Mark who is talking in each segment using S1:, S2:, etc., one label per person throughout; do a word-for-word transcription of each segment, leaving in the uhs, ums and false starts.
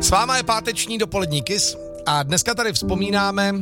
S1: S váma je páteční dopolední Kiss a dneska tady vzpomínáme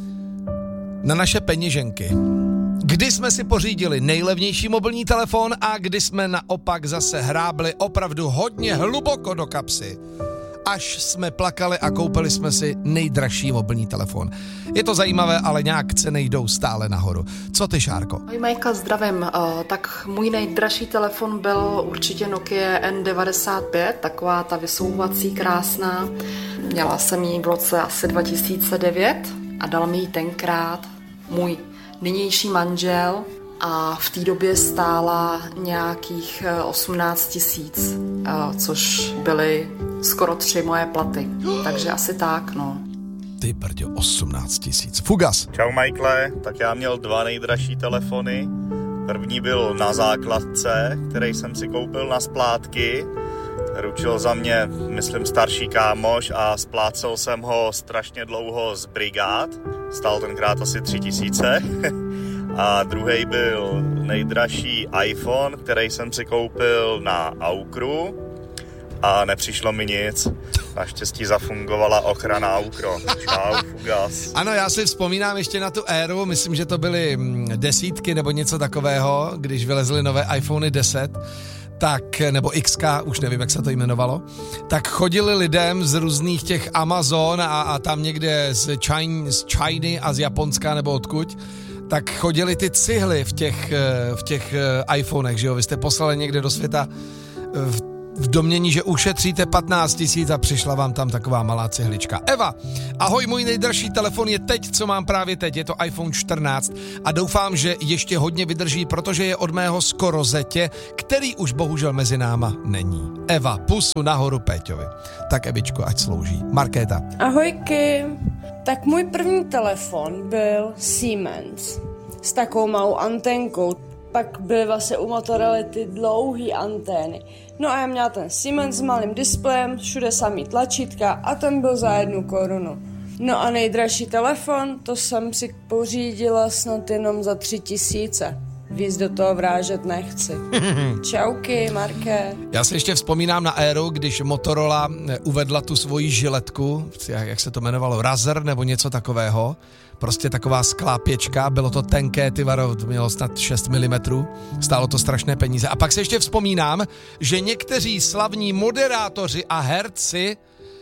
S1: na naše peněženky. Kdy jsme si pořídili nejlevnější mobilní telefon a kdy jsme naopak zase hrábli opravdu hodně hluboko do kapsy, až jsme plakali a koupili jsme si nejdražší mobilní telefon. Je to zajímavé, ale nějak ceny jdou stále nahoru. Co ty, Šárko?
S2: Ahoj Majka, zdravím. Uh, tak můj nejdražší telefon byl určitě Nokia N devadesát pět, taková ta vysouvací krásná. Měla jsem ji v roce asi dva tisíce devět a dal mi ji tenkrát můj nynější manžel a v té době stála nějakých osmnáct tisíc, což byly skoro tři moje platy. Takže asi tak, no.
S1: Ty brdě, osmnáct tisíc. Fugas.
S3: Čau Michaele, tak já měl dva nejdražší telefony. První byl na základce, který jsem si koupil na splátky. Ručil za mě, myslím, starší kámoš a splácel jsem ho strašně dlouho z brigád. Stál tenkrát asi tři tisíce. A druhý byl nejdražší iPhone, který jsem si koupil na Aukru a nepřišlo mi nic. Naštěstí zafungovala ochrana Aukro. Čau, fugas.
S1: Ano, já si vzpomínám ještě na tu éru, myslím, že to byly desítky nebo něco takového, když vylezly nové iPhony deset, tak, nebo X K, už nevím, jak se to jmenovalo, tak chodili lidem z různých těch Amazon a, a tam někde z, Chine, z Číny a z Japonska nebo odkud, tak chodili ty cihly v těch, v těch iPhonech, že jo, vy jste poslali někde do světa v v domění, že ušetříte patnáct tisíc a přišla vám tam taková malá cihlička. Eva, ahoj, můj nejdražší telefon je teď, co mám právě teď, je to iPhone čtrnáct a doufám, že ještě hodně vydrží, protože je od mého skoro zetě, který už bohužel mezi náma není. Eva, pusu nahoru Péťovi. Tak Evičko, ať slouží. Markéta.
S4: Ahojky, tak můj první telefon byl Siemens s takovou malou anténkou. Pak byly vlastně u Motorola ty dlouhý antény. No a já měla ten Siemens s malým displejem, všude samý tlačítka a ten byl za jednu korunu. No a nejdražší telefon, to jsem si pořídila snad jenom za tři tisíce. Víc do toho vrážet nechci. Čauky, Marké.
S1: Já si ještě vzpomínám na éru, když Motorola uvedla tu svoji žiletku, jak se to jmenovalo, Razer nebo něco takového. Prostě taková sklápěčka, bylo to tenké, ty varo, to mělo snad šest milimetrů, stálo to strašné peníze. A pak si ještě vzpomínám, že někteří slavní moderátoři a herci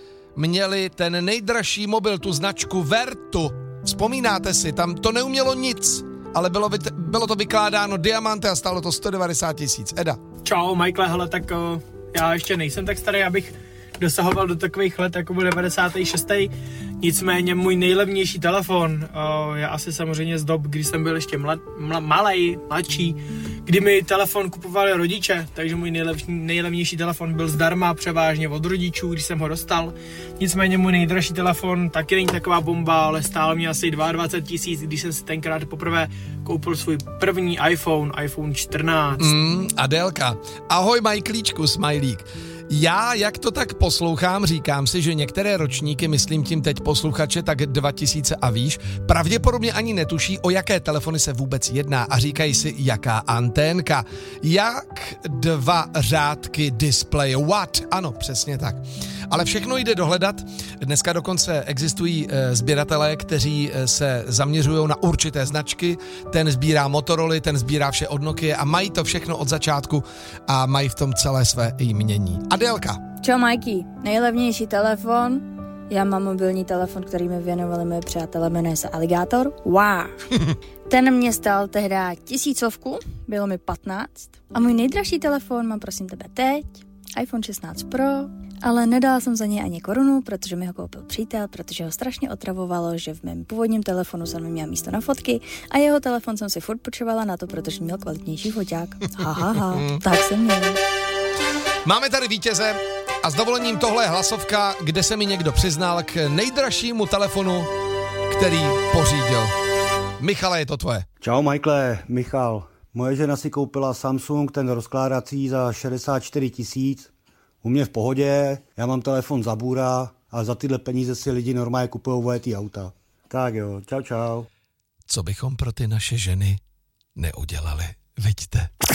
S1: měli ten nejdražší mobil, tu značku Vertu. Vzpomínáte si, tam to neumělo nic, ale bylo, bylo to vykládáno diamanty a stálo to sto devadesát tisíc. Eda.
S5: Čau, Michael, hele, tak uh, já ještě nejsem tak starý, abych dosahoval do takových let, jako byl devadesát šest. Nicméně můj nejlevnější telefon uh, je asi samozřejmě z dob, kdy jsem byl ještě mlad, mla, malej, mladší, kdy mi telefon kupovali rodiče, takže můj nejlevnější, nejlevnější telefon byl zdarma převážně od rodičů, když jsem ho dostal. Nicméně můj nejdražší telefon taky není taková bomba, ale stál mě asi dvacet dva tisíc, když jsem si tenkrát poprvé koupil svůj první iPhone, iPhone čtrnáct.
S1: Mm, Adélka. Ahoj, Majklíčku, smajlík. Já, jak to tak poslouchám, říkám si, že některé ročníky, myslím tím teď posluchače, tak dva tisíce a výš, pravděpodobně ani netuší, o jaké telefony se vůbec jedná a říkají si, jaká anténka, jak dva řádky displeje, what? Ano, přesně tak. Ale všechno jde dohledat. Dneska dokonce existují e, sběratelé, kteří e, se zaměřují na určité značky. Ten sbírá Motorola, ten sbírá vše od Nokia a mají to všechno od začátku a mají v tom celé své jmění. Adélka.
S6: Čau, Majky. Nejlevnější telefon. Já mám mobilní telefon, který mi věnovali moje přátelé, jmenuje se Alligator. Wow. Ten mě stál tehdy tisícovku, bylo mi patnáct. A můj nejdražší telefon mám, prosím tebe, teď. iPhone šestnáct Pro, ale nedala jsem za něj ani korunu, protože mi ho koupil přítel, protože ho strašně otravovalo, že v mém původním telefonu jsem neměla místo na fotky a jeho telefon jsem si furt počovala na to, protože měl kvalitnější foťák. Ha, ha, ha. Tak jsem měl.
S1: Máme tady vítěze a s dovolením tohle je hlasovka, kde se mi někdo přiznal k nejdražšímu telefonu, který pořídil. Michale, je to tvoje.
S7: Čau, Michaele, Michal. Moje žena si koupila Samsung, ten rozkládací, za šedesát čtyři tisíc. U mě v pohodě, já mám telefon za bůra a za tyhle peníze si lidi normálně kupují vojetý auta. Tak jo, čau, čau.
S1: Co bychom pro ty naše ženy neudělali, vidíte?